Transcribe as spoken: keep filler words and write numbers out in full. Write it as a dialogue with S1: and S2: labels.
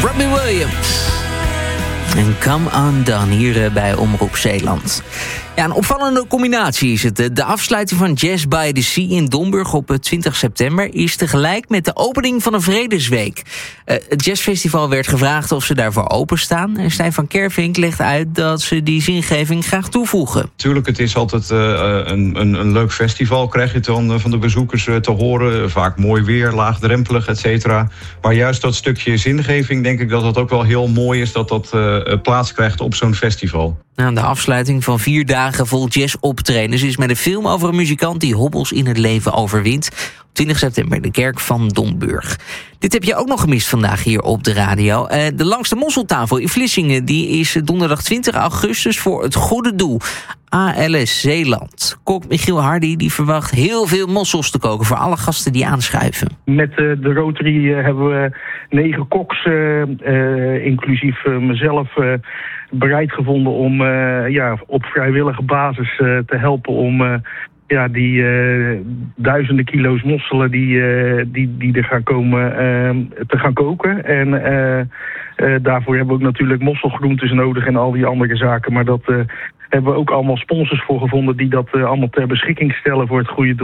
S1: Robbie Williams. En Come Undone hier bij Omroep Zeeland. Ja, een opvallende combinatie is het. De afsluiting van Jazz by the Sea in Domburg op twintig september... is tegelijk met de opening van een Vredesweek. Uh, het jazzfestival werd gevraagd of ze daarvoor openstaan. En Stijn van Kervink legt uit dat ze die zingeving graag toevoegen.
S2: Tuurlijk, het is altijd uh, een, een, een leuk festival. Krijg je het dan uh, van de bezoekers uh, te horen. Vaak mooi weer, laagdrempelig, et cetera. Maar juist dat stukje zingeving, denk ik dat het ook wel heel mooi is... dat dat uh, plaats krijgt op zo'n festival.
S1: Nou, de afsluiting van vier dagen vol jazz-optredens is met een film over een muzikant die hobbels in het leven overwint. Op twintig september, de kerk van Domburg. Dit heb je ook nog gemist vandaag hier op de radio. Uh, de langste mosseltafel in Vlissingen die is donderdag twintig augustus voor het goede doel. A L S Zeeland. Kok Michiel Hardy die verwacht heel veel mossels te koken voor alle gasten die aanschuiven.
S3: Met uh, de Rotary uh, hebben we negen koks, uh, uh, inclusief uh, mezelf... Uh, bereid gevonden om uh, ja, op vrijwillige basis uh, te helpen om uh, ja, die uh, duizenden kilo's mosselen die, uh, die, die er gaan komen uh, te gaan koken. En uh, uh, daarvoor hebben we ook natuurlijk mosselgroentes nodig en al die andere zaken. Maar dat uh, hebben we ook allemaal sponsors voor gevonden die dat uh, allemaal ter beschikking stellen voor het goede doel.